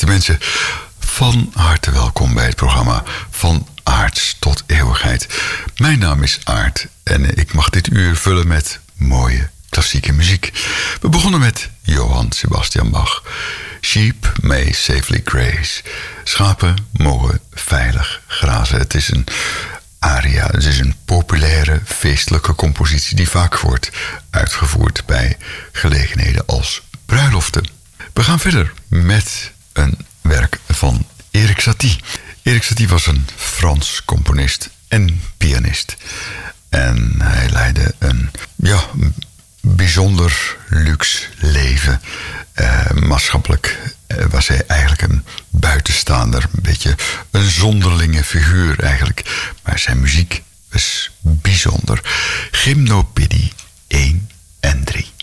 mensen, van harte welkom bij het programma Van Aarts tot Eeuwigheid. Mijn naam is Aart en ik mag dit uur vullen met mooie klassieke muziek. We begonnen met Johann Sebastian Bach. Sheep may safely graze. Schapen mogen veilig grazen. Het is een aria, het is een populaire feestelijke compositie die vaak wordt uitgevoerd bij gelegenheden als bruiloften. We gaan verder met een werk van Erik Satie. Erik Satie was een Frans componist en pianist. En hij leidde een bijzonder luxe leven. Maatschappelijk was hij eigenlijk een buitenstaander. Een beetje een zonderlinge figuur eigenlijk. Maar zijn muziek was bijzonder. Gymnopédie 1 en 3.